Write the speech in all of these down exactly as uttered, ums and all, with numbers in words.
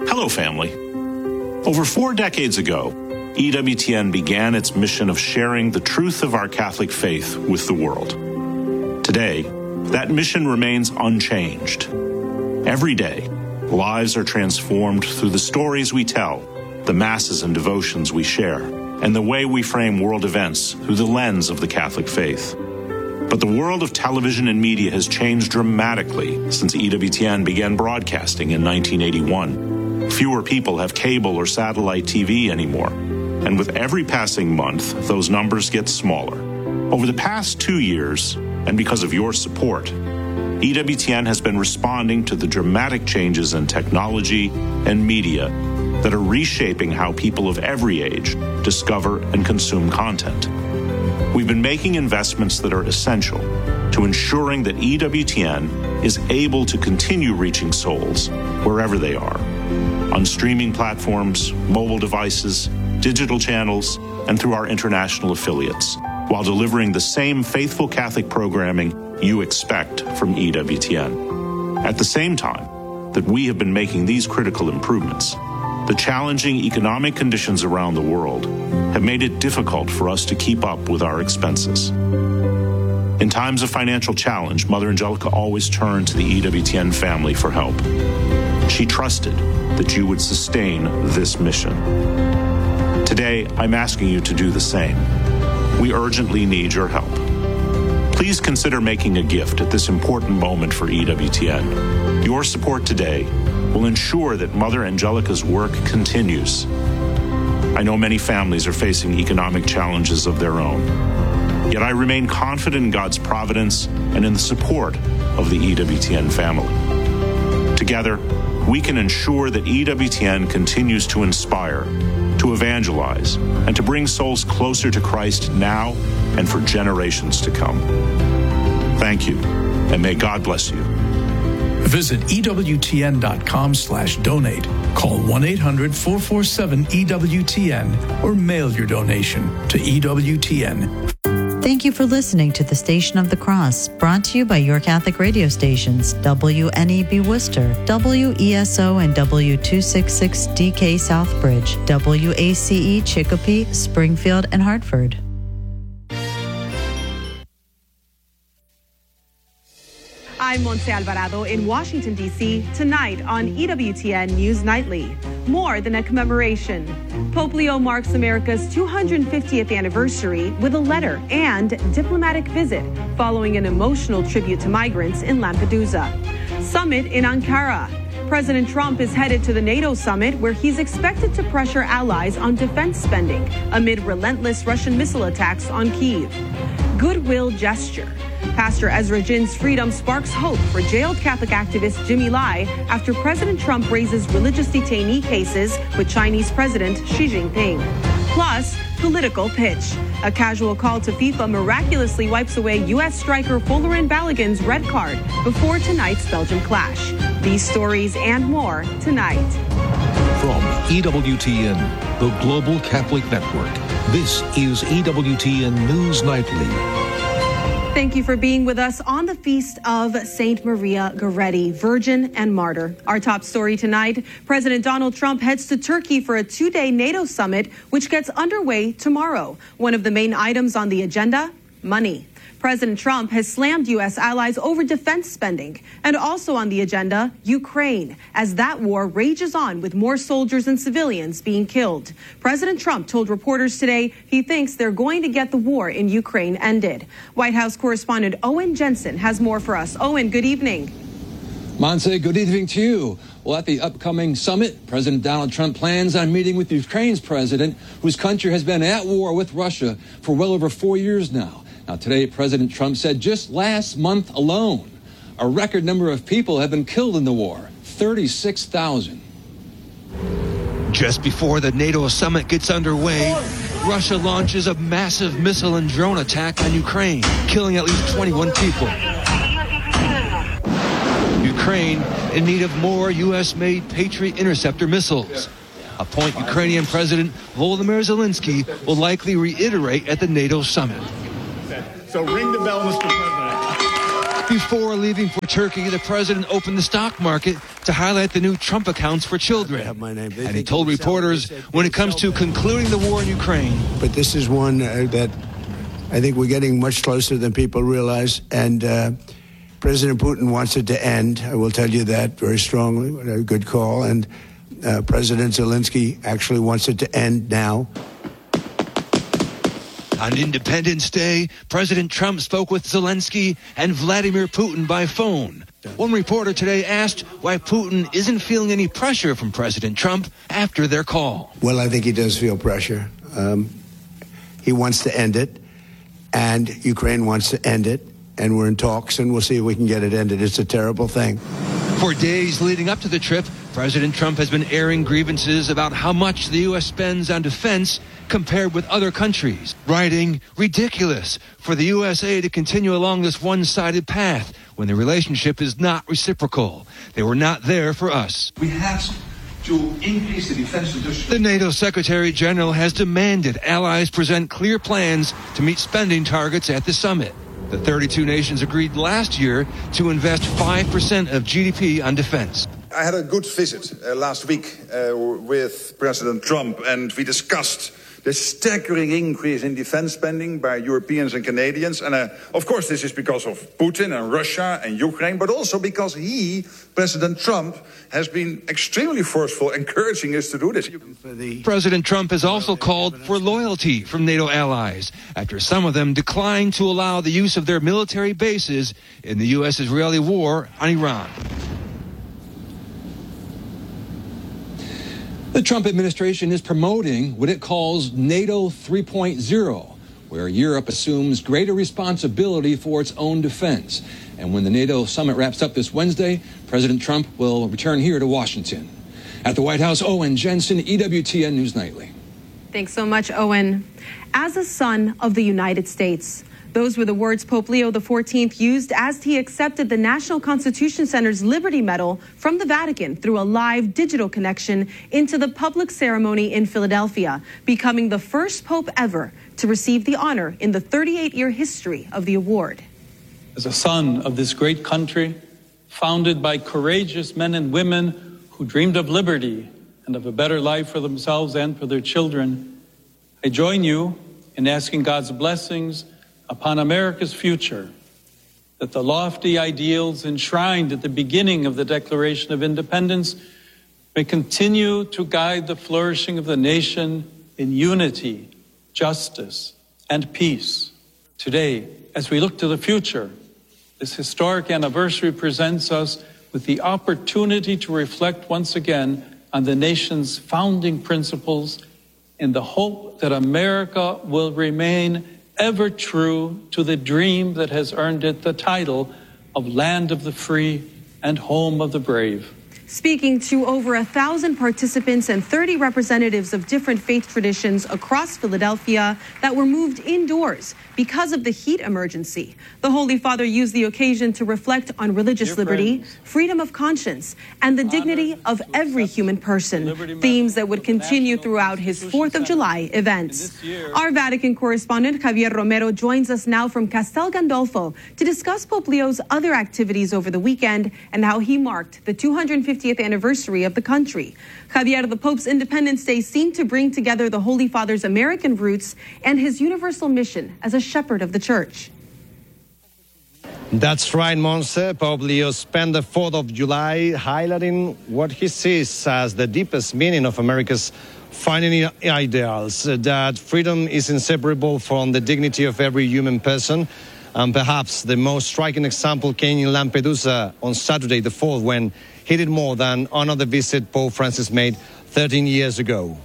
Hello, family. Over four decades ago, E W T N began its mission of sharing the truth of our Catholic faith with the world. Today, that mission remains unchanged. Every day, lives are transformed through the stories we tell, the masses and devotions we share, and the way we frame world events through the lens of the Catholic faith. But the world of television and media has changed dramatically since E W T N began broadcasting in nineteen eighty-one. Fewer people have cable or satellite T V anymore, and with every passing month, those numbers get smaller. Over the past two years, and because of your support, E W T N has been responding to the dramatic changes in technology and media that are reshaping how people of every age discover and consume content. We've been making investments that are essential to ensuring that E W T N is able to continue reaching souls wherever they are, on streaming platforms, mobile devices, digital channels, and through our international affiliates, while delivering the same faithful Catholic programming you expect from E W T N. At the same time that we have been making these critical improvements, the challenging economic conditions around the world have made it difficult for us to keep up with our expenses. In times of financial challenge, Mother Angelica always turned to the E W T N family for help. She trusted that you would sustain this mission. Today, I'm asking you to do the same. We urgently need your help. Please consider making a gift at this important moment for E W T N. Your support today will ensure that Mother Angelica's work continues. I know many families are facing economic challenges of their own, yet I remain confident in God's providence and in the support of the E W T N family. Together, we can ensure that E W T N continues to inspire, to evangelize, and to bring souls closer to Christ now and for generations to come. Thank you, and may God bless you. Visit E W T N dot com slash donate. Call one eight hundred four four seven E W T N or mail your donation to E W T N. Thank you for listening to the Station of the Cross, brought to you by your Catholic radio stations, W N E B Worcester, W E S O and W two sixty-six D K Southbridge, W A C E Chicopee, Springfield, and Hartford. I'm Montse Alvarado in Washington, D C, tonight on E W T N News Nightly. More than a commemoration. Pope Leo marks America's two hundred fiftieth anniversary with a letter and diplomatic visit following an emotional tribute to migrants in Lampedusa. Summit in Ankara. President Trump is headed to the NATO summit where he's expected to pressure allies on defense spending amid relentless Russian missile attacks on Kyiv. Goodwill gesture. Pastor Ezra Jin's freedom sparks hope for jailed Catholic activist Jimmy Lai after President Trump raises religious detainee cases with Chinese President Xi Jinping. Plus, political pitch. A casual call to FIFA miraculously wipes away U S striker Folarin Balogun's red card before tonight's Belgium clash. These stories and more tonight. From E W T N, the Global Catholic Network, this is E W T N News Nightly. Thank you for being with us on the feast of Saint Maria Goretti, Virgin and Martyr. Our top story tonight, President Donald Trump heads to Turkey for a two-day NATO summit, which gets underway tomorrow. One of the main items on the agenda, money. President Trump has slammed U S allies over defense spending. And also on the agenda, Ukraine, as that war rages on with more soldiers and civilians being killed. President Trump told reporters today he thinks they're going to get the war in Ukraine ended. White House correspondent Owen Jensen has more for us. Owen, good evening. Montse, good evening to you. Well, at the upcoming summit, President Donald Trump plans on meeting with Ukraine's president, whose country has been at war with Russia for well over four years now. Now, today, President Trump said just last month alone, a record number of people have been killed in the war, thirty-six thousand. Just before the NATO summit gets underway, Russia launches a massive missile and drone attack on Ukraine, killing at least twenty-one people. Ukraine in need of more U S-made Patriot interceptor missiles, a point Ukrainian President Volodymyr Zelensky will likely reiterate at the NATO summit. So ring the bell, Mister President. Before leaving for Turkey, the president opened the stock market to highlight the new Trump accounts for children. And he told reporters when it comes to concluding the war in Ukraine. But this is one uh, that I think we're getting much closer than people realize. And uh, President Putin wants it to end. I will tell you that very strongly. A good call. And uh, President Zelensky actually wants it to end now. On Independence Day, President Trump spoke with Zelensky and Vladimir Putin by phone. One reporter today asked why Putin isn't feeling any pressure from President Trump after their call. Well, I think he does feel pressure. Um, he wants to end it, and Ukraine wants to end it, and we're in talks, and we'll see if we can get it ended. It's a terrible thing. For days leading up to the trip, President Trump has been airing grievances about how much the U S spends on defense compared with other countries, writing, ridiculous for the U S A to continue along this one-sided path when the relationship is not reciprocal. They were not there for us. We have to increase the defense industry. The NATO Secretary General has demanded allies present clear plans to meet spending targets at the summit. The thirty-two nations agreed last year to invest five percent of G D P on defense. I had a good visit uh, last week uh, with President Trump, and we discussed the staggering increase in defense spending by Europeans and Canadians. And uh, of course, this is because of Putin and Russia and Ukraine, but also because he, President Trump, has been extremely forceful, encouraging us to do this. President Trump has also called for loyalty from NATO allies after some of them declined to allow the use of their military bases in the U S-Israeli war on Iran. The Trump administration is promoting what it calls NATO three point oh, where Europe assumes greater responsibility for its own defense. And when the NATO summit wraps up this Wednesday, President Trump will return here to Washington. At the White House, Owen Jensen, E W T N News Nightly. Thanks so much, Owen. As a son of the United States, those were the words Pope Leo the fourteenth used as he accepted the National Constitution Center's Liberty Medal from the Vatican through a live digital connection into the public ceremony in Philadelphia, becoming the first pope ever to receive the honor in the thirty-eight-year history of the award. As a son of this great country, founded by courageous men and women who dreamed of liberty and of a better life for themselves and for their children, I join you in asking God's blessings upon America's future, that the lofty ideals enshrined at the beginning of the Declaration of Independence may continue to guide the flourishing of the nation in unity, justice, and peace. Today, as we look to the future, this historic anniversary presents us with the opportunity to reflect once again on the nation's founding principles in the hope that America will remain ever true to the dream that has earned it the title of Land of the Free and Home of the Brave. Speaking to over a thousand participants and thirty representatives of different faith traditions across Philadelphia that were moved indoors because of the heat emergency, the Holy Father used the occasion to reflect on religious Dear liberty, friends, freedom of conscience, and the dignity of every human person, themes that would continue throughout his fourth of July events. Our Vatican correspondent Javier Romero joins us now from Castel Gandolfo to discuss Pope Leo's other activities over the weekend and how he marked the two hundred fiftieth anniversary of the country. Javier, the Pope's Independence Day seemed to bring together the Holy Father's American roots and his universal mission as a shepherd of the church. That's right, Monse. Pope Leo spent the fourth of July highlighting what he sees as the deepest meaning of America's founding ideals, that freedom is inseparable from the dignity of every human person. And perhaps the most striking example came in Lampedusa on Saturday the fourth, when he did more than honor the visit Pope Francis made thirteen years ago.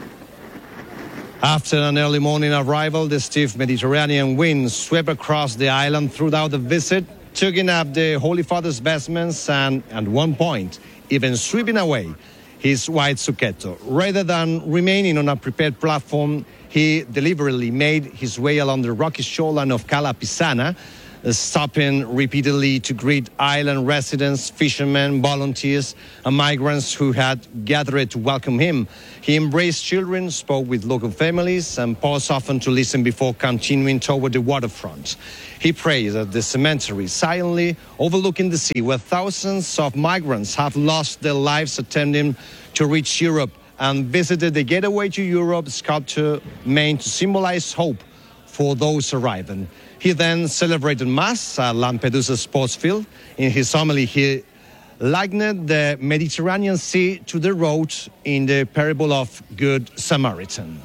After an early morning arrival, the stiff Mediterranean wind swept across the island throughout the visit, tugging up the Holy Father's vestments and, at one point, even sweeping away his white zucchetto. Rather than remaining on a prepared platform, he deliberately made his way along the rocky shoreline of Cala Pisana, stopping repeatedly to greet island residents, fishermen, volunteers, and migrants who had gathered to welcome him. He embraced children, spoke with local families, and paused often to listen before continuing toward the waterfront. He prayed at the cemetery, silently overlooking the sea, where thousands of migrants have lost their lives attempting to reach Europe, and visited the Getaway to Europe sculpture meant to symbolize hope for those arriving. He then celebrated Mass at Lampedusa sports field. In his homily, he likened the Mediterranean Sea to the road in the parable of Good Samaritan.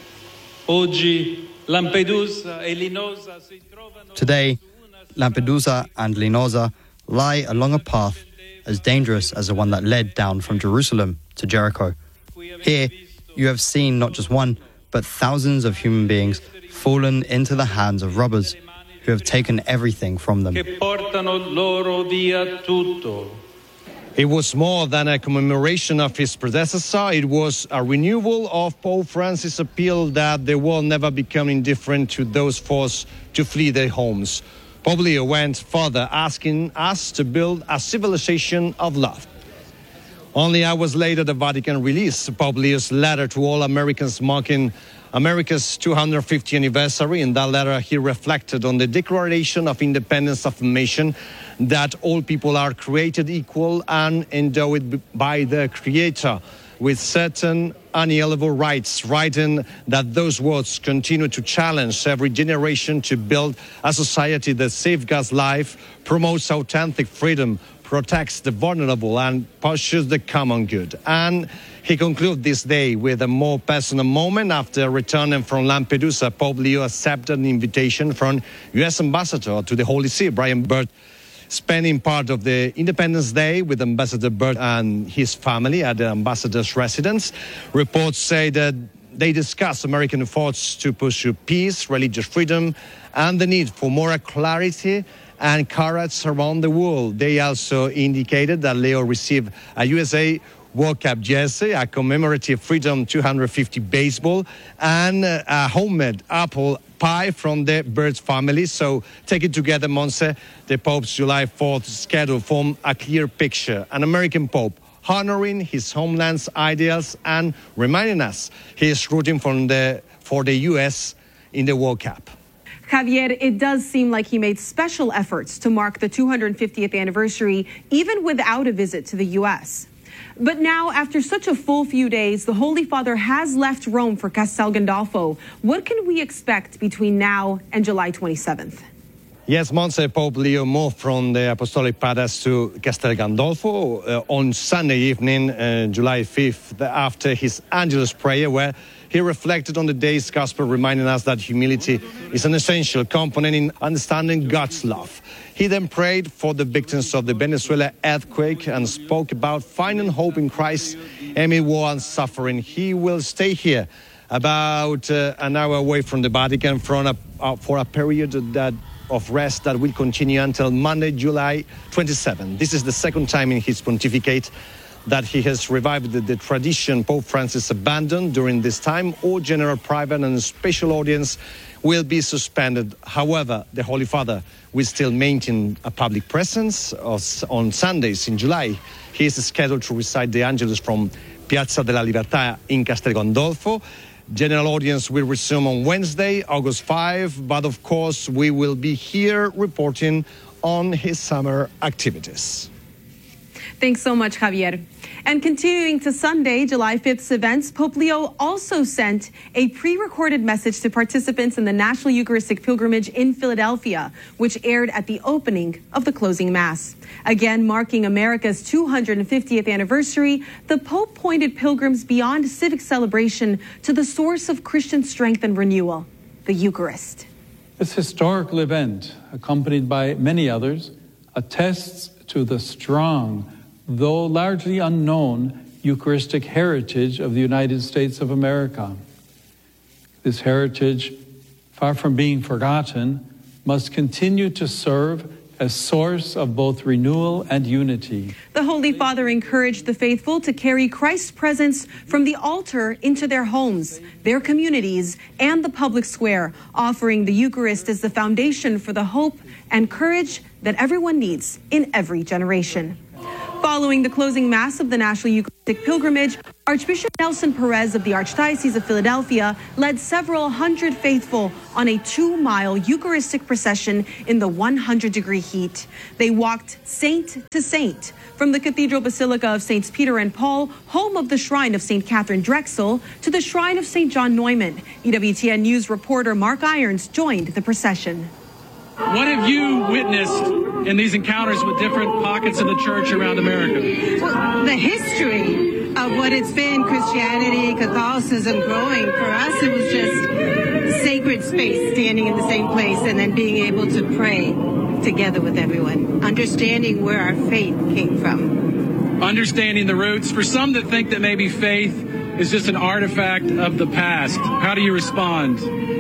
Today, Lampedusa and Linosa lie along a path as dangerous as the one that led down from Jerusalem to Jericho. Here, you have seen not just one, but thousands of human beings fallen into the hands of robbers who have taken everything from them. It was more than a commemoration of his predecessor. It was a renewal of Pope Francis' appeal that the world never become indifferent to those forced to flee their homes. Pope Leo went further, asking us to build a civilization of love. Only hours later, the Vatican released Pope Leo's letter to all Americans marking America's two hundred fiftieth anniversary. In that letter, he reflected on the Declaration of Independence of the nation, that all people are created equal and endowed by the Creator with certain unalienable rights, writing that those words continue to challenge every generation to build a society that safeguards life, promotes authentic freedom, protects the vulnerable, and pursues the common good. And he concluded this day with a more personal moment. After returning from Lampedusa, Pope Leo accepted an invitation from U S Ambassador to the Holy See, Brian Burt, spending part of the Independence Day with Ambassador Burt and his family at the ambassador's residence. Reports say that they discussed American efforts to pursue peace, religious freedom, and the need for moral clarity and courage around the world. They also indicated that Leo received a U S A World Cup jersey, a commemorative Freedom two hundred fifty baseball, and a homemade apple pie from the Burt family. So, taken together, Monse, the Pope's July fourth schedule formed a clear picture. An American Pope honoring his homeland's ideals and reminding us he is rooting for the, for the U S in the World Cup. Javier, it does seem like he made special efforts to mark the two hundred fiftieth anniversary, even without a visit to the U S. But now, after such a full few days, the Holy Father has left Rome for Castel Gandolfo. What can we expect between now and July twenty-seventh? Yes, Monse, Pope Leo moved from the Apostolic Palace to Castel Gandolfo uh, on Sunday evening, uh, July fifth, after his Angelus prayer, where he reflected on the day's gospel, reminding us that humility is an essential component in understanding God's love. He then prayed for the victims of the Venezuela earthquake and spoke about finding hope in Christ amid war and suffering. He will stay here about uh, an hour away from the Vatican for a, uh, for a period that of rest that will continue until Monday, July twenty-seventh. This is the second time in his pontificate that he has revived the, the tradition Pope Francis abandoned. During this time, all general, private and special audience will be suspended. However, the Holy Father will still maintain a public presence on Sundays in July. He is scheduled to recite the Angelus from Piazza della Libertà in Castel Gandolfo. General audience will resume on Wednesday, August fifth, but of course we will be here reporting on his summer activities. Thanks so much, Javier. And continuing to Sunday, July fifth's events, Pope Leo also sent a pre-recorded message to participants in the National Eucharistic Pilgrimage in Philadelphia, which aired at the opening of the closing Mass. Again, marking America's two hundred fiftieth anniversary, the Pope pointed pilgrims beyond civic celebration to the source of Christian strength and renewal, the Eucharist. This historical event, accompanied by many others, attests to the strong, though largely unknown, Eucharistic heritage of the United States of America. This heritage, far from being forgotten, must continue to serve as source of both renewal and unity. The Holy Father encouraged the faithful to carry Christ's presence from the altar into their homes, their communities, and the public square, offering the Eucharist as the foundation for the hope and courage that everyone needs in every generation. Following the closing Mass of the National Eucharistic Pilgrimage, Archbishop Nelson Perez of the Archdiocese of Philadelphia led several hundred faithful on a two-mile Eucharistic procession in the one hundred degree heat. They walked saint to saint, from the Cathedral Basilica of Saints Peter and Paul, home of the shrine of Saint Catherine Drexel, to the shrine of Saint John Neumann. E W T N News reporter Mark Irons joined the procession. What have you witnessed in these encounters with different pockets of the church around America? Well, the history of what it's been, Christianity, Catholicism growing. For us, it was just sacred space, standing in the same place and then being able to pray together with everyone, understanding where our faith came from. Understanding the roots. For some that think that maybe faith is just an artifact of the past, how do you respond?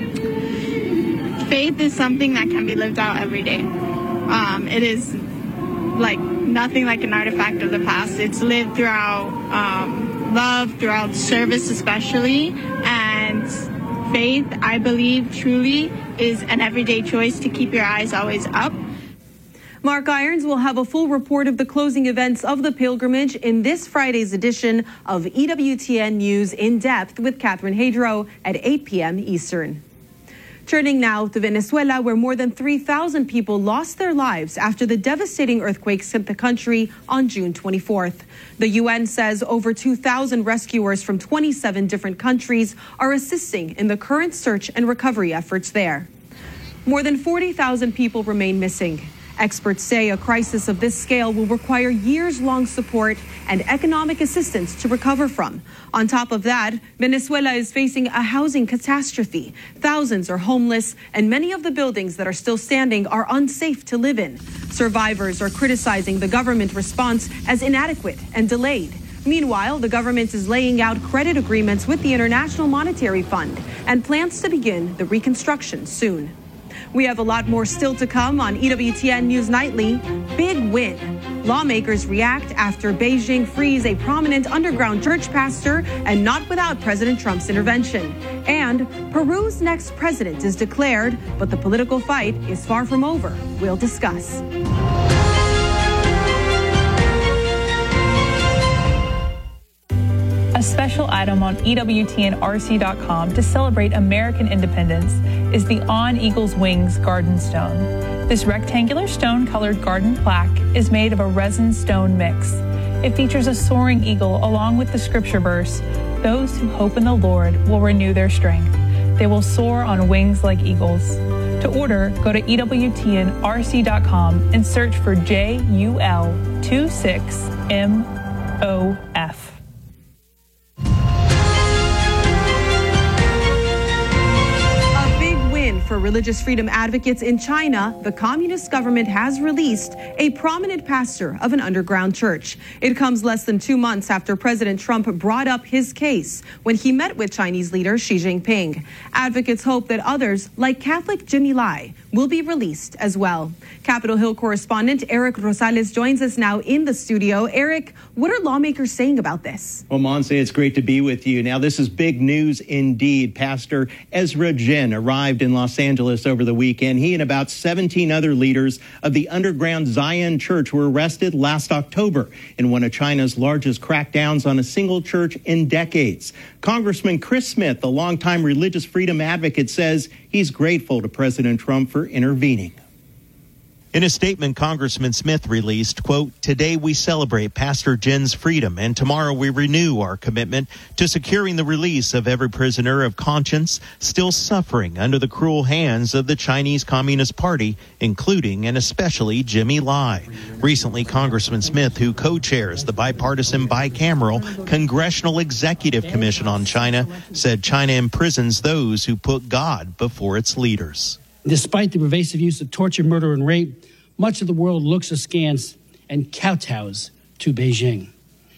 Faith is something that can be lived out every day. Um, it is like nothing like an artifact of the past. It's lived throughout um, love, throughout service especially, and faith, I believe, truly is an everyday choice to keep your eyes always up. Mark Irons will have a full report of the closing events of the pilgrimage in this Friday's edition of E W T N News In Depth with Catherine Hadro at eight p.m. Eastern. Turning now to Venezuela, where more than three thousand people lost their lives after the devastating earthquakes hit the country on June twenty-fourth. The U N says over two thousand rescuers from twenty-seven different countries are assisting in the current search and recovery efforts there. More than forty thousand people remain missing. Experts say a crisis of this scale will require years-long support and economic assistance to recover from. On top of that, Venezuela is facing a housing catastrophe. Thousands are homeless, and many of the buildings that are still standing are unsafe to live in. Survivors are criticizing the government response as inadequate and delayed. Meanwhile, the government is laying out credit agreements with the International Monetary Fund and plans to begin the reconstruction soon. We have a lot more still to come on E W T N News Nightly. Big win. Lawmakers react after Beijing frees a prominent underground church pastor, and not without President Trump's intervention. And Peru's next president is declared, but the political fight is far from over. We'll discuss. A special item on E W T N R C dot com to celebrate American independence is the On Eagle's Wings Garden Stone. This rectangular stone-colored garden plaque is made of a resin stone mix. It features a soaring eagle along with the scripture verse, "Those who hope in the Lord will renew their strength. They will soar on wings like eagles." To order, go to E W T N R C dot com and search for J U L twenty-six M O F. For religious freedom advocates in China, the communist government has released a prominent pastor of an underground church. It comes less than two months after President Trump brought up his case when he met with Chinese leader Xi Jinping. Advocates hope that others, like Catholic Jimmy Lai, will be released as well. Capitol Hill correspondent Eric Rosales joins us now in the studio. Eric, what are lawmakers saying about this? Well, Monse, it's great to be with you. Now, this is big news indeed. Pastor Ezra Jin arrived in Los Angeles over the weekend. He and about seventeen other leaders of the underground Zion Church were arrested last October in one of China's largest crackdowns on a single church in decades. Congressman Chris Smith, the longtime religious freedom advocate, says he's grateful to President Trump for intervening. In a statement, Congressman Smith released, quote, "Today we celebrate Pastor Jin's freedom, and tomorrow we renew our commitment to securing the release of every prisoner of conscience still suffering under the cruel hands of the Chinese Communist Party, including and especially Jimmy Lai." Recently, Congressman Smith, who co-chairs the bipartisan bicameral Congressional Executive Commission on China, said China imprisons those who put God before its leaders. Despite the pervasive use of torture, murder, and rape, much of the world looks askance and kowtows to Beijing.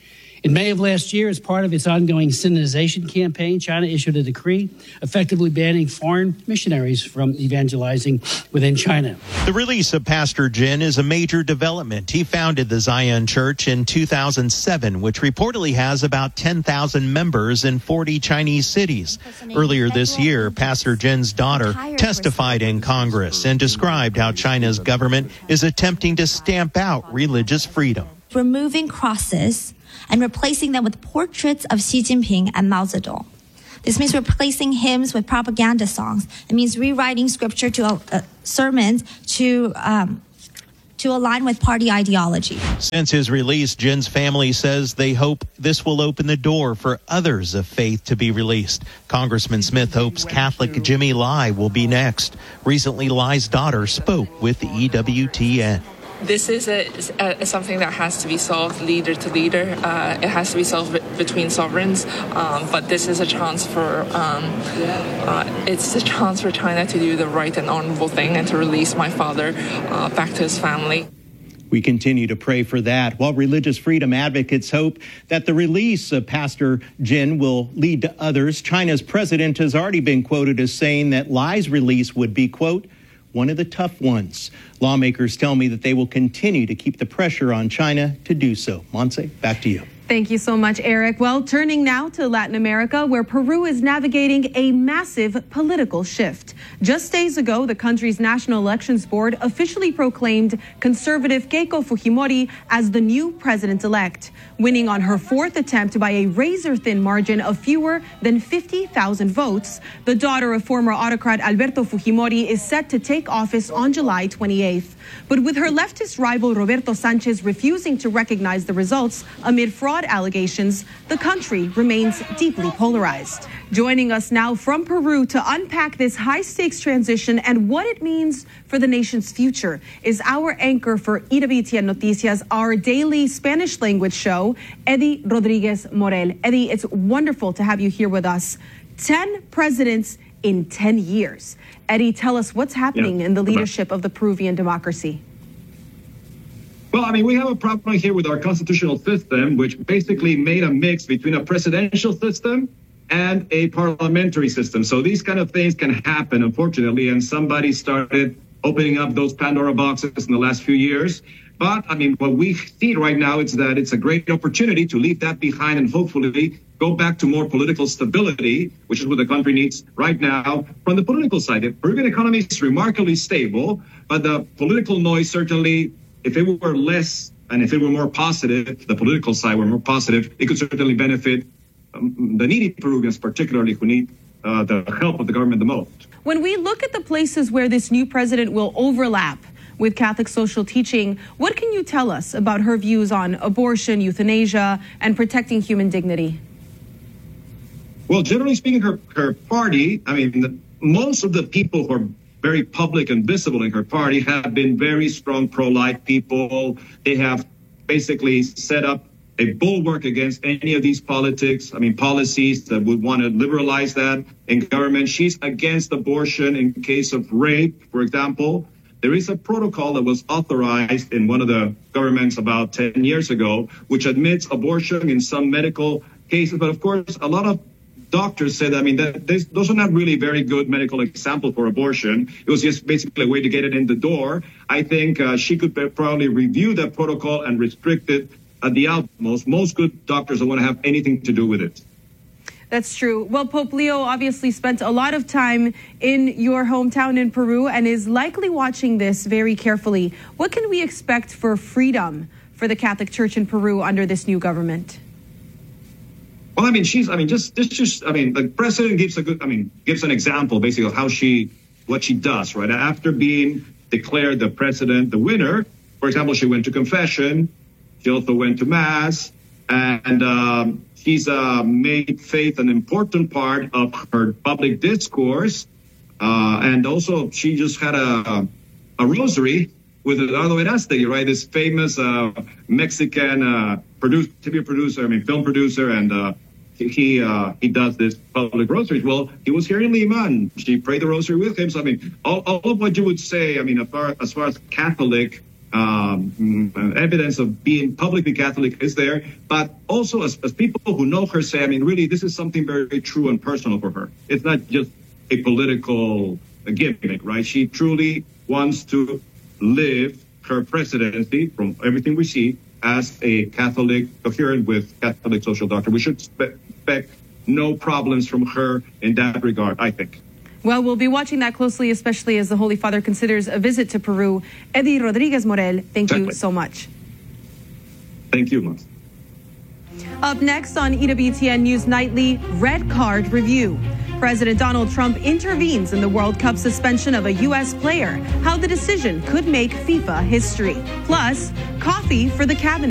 In May of last year, as part of its ongoing Sinization campaign, China issued a decree effectively banning foreign missionaries from evangelizing within China. The release of Pastor Jin is a major development. He founded the Zion Church in two thousand seven, which reportedly has about ten thousand members in forty Chinese cities. Earlier this year, Pastor Jin's daughter testified in Congress and described how China's government is attempting to stamp out religious freedom. Removing crosses and replacing them with portraits of Xi Jinping and Mao Zedong. This means replacing hymns with propaganda songs. It means rewriting scripture to uh, sermons to um, to align with party ideology. Since his release, Jin's family says they hope this will open the door for others of faith to be released. Congressman Smith hopes Catholic Jimmy Lai will be next. Recently, Lai's daughter spoke with E W T N. This is a, a, something that has to be solved leader to leader. Uh, it has to be solved between sovereigns. Um, but this is a chance for um, uh, it's a chance for China to do the right and honorable thing and to release my father uh, back to his family. We continue to pray for that, while religious freedom advocates hope that the release of Pastor Jin will lead to others. China's president has already been quoted as saying that Lai's release would be, quote, one of the tough ones. Lawmakers tell me that they will continue to keep the pressure on China to do so. Montse, back to you. Thank you so much, Eric. Well, turning now to Latin America, where Peru is navigating a massive political shift. Just days ago, the country's National Elections Board officially proclaimed conservative Keiko Fujimori as the new president-elect, winning on her fourth attempt by a razor-thin margin of fewer than fifty thousand votes. The daughter of former autocrat Alberto Fujimori is set to take office on July twenty-eighth. But with her leftist rival Roberto Sanchez refusing to recognize the results amid fraud allegations, the country remains deeply polarized. Joining us now from Peru to unpack this high-stakes transition and what it means for the nation's future is our anchor for E W T N Noticias, our daily Spanish language show, Eddie Rodriguez Morel. Eddie, it's wonderful to have you here with us. Ten presidents in ten years. Eddie, tell us what's happening yeah. in the leadership of the Peruvian democracy. Well, I mean, we have a problem here with our constitutional system, which basically made a mix between a presidential system and a parliamentary system. So these kind of things can happen, unfortunately, and somebody started opening up those Pandora boxes in the last few years. But, I mean, what we see right now is that it's a great opportunity to leave that behind and hopefully go back to more political stability, which is what the country needs right now. From the political side, the Peruvian economy is remarkably stable, but the political noise certainly, if it were less and if it were more positive, the political side were more positive, it could certainly benefit um, the needy Peruvians, particularly who need uh, the help of the government the most. When we look at the places where this new president will overlap with Catholic social teaching, what can you tell us about her views on abortion, euthanasia, and protecting human dignity? Well, generally speaking, her, her party, I mean, the, most of the people who are very public and visible in her party have been very strong pro-life people. They have basically set up a bulwark against any of these politics, I mean, policies that would want to liberalize that in government. She's against abortion in case of rape, for example. There is a protocol that was authorized in one of the governments about ten years ago, which admits abortion in some medical cases. But of course, a lot of doctors said, I mean, that this, those are not really very good medical examples for abortion. It was just basically a way to get it in the door. I think uh, she could probably review that protocol and restrict it at the utmost. Most good doctors don't want to have anything to do with it. That's true. Well, Pope Leo obviously spent a lot of time in your hometown in Peru and is likely watching this very carefully. What can we expect for freedom for the Catholic Church in Peru under this new government? Well, I mean, she's, I mean, just, this just, I mean, the president gives a good, I mean, gives an example basically of how she, what she does, right? After being declared the president, the winner, for example, she went to confession. She also went to mass, and um, she's uh, made faith an important part of her public discourse. Uh, and also she just had a, a rosary with Eduardo Verástegui, right? This famous uh, Mexican uh, producer, T V producer, I mean, film producer, and uh, he uh, he does this public rosaries. Well, he was here in Lima, and she prayed the rosary with him. So, I mean, all, all of what you would say, I mean, as far as, far as Catholic um, evidence of being publicly Catholic is there, but also as, as people who know her say, I mean, really, this is something very, very true and personal for her. It's not just a political gimmick, right? She truly wants to live her presidency, from everything we see, as a Catholic, coherent with Catholic social doctrine. We should expect no problems from her in that regard, I think. Well, we'll be watching that closely, especially as the Holy Father considers a visit to Peru. Eddie Rodriguez Morel, thank exactly. you so much. Thank you, Mons. Up next on E W T N News Nightly, Red Card Review. President Donald Trump intervenes in the World Cup suspension of a U S player. How the decision could make FIFA history. Plus, coffee for the cabinet.